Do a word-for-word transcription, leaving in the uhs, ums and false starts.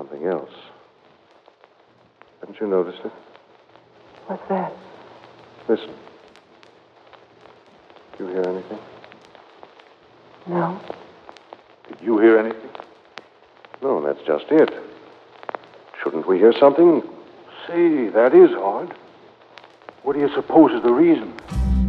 something else. Haven't you noticed it? What's that? Listen. Did you hear anything? No. Did you hear anything? No, that's just it. Shouldn't we hear something? Say, that is odd. What do you suppose is the reason?